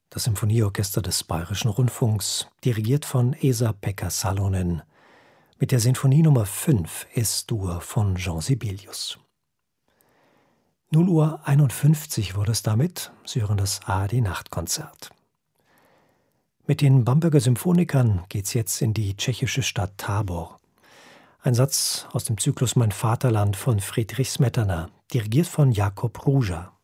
Das Symphonieorchester des Bayerischen Rundfunks, dirigiert von Esa-Pekka Salonen, mit der Sinfonie Nummer 5 Es-Dur von Jean Sibelius. 0:51 wurde es damit. Sie hören das ARD-Nachtkonzert. Mit den Bamberger Symphonikern geht's jetzt in die tschechische Stadt Tábor. Ein Satz aus dem Zyklus Mein Vaterland von Friedrich Smetana, dirigiert von Jakub Ruža.